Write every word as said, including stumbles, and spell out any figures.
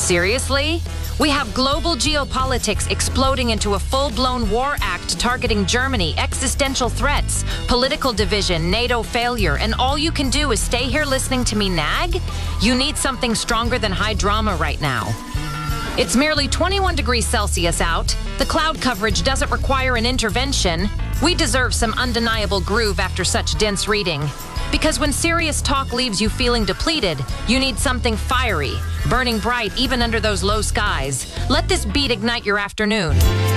Seriously? We have global geopolitics exploding into a full-blown war act targeting Germany, existential threats, political division, NATO failure, and all you can do is stay here listening to me nag? You need something stronger than high drama right now. It's merely twenty-one degrees Celsius out. The cloud coverage doesn't require an intervention. We deserve some undeniable groove after such dense reading. Because when serious talk leaves you feeling depleted, you need something fiery, burning bright even under those low skies. Let this beat ignite your afternoon.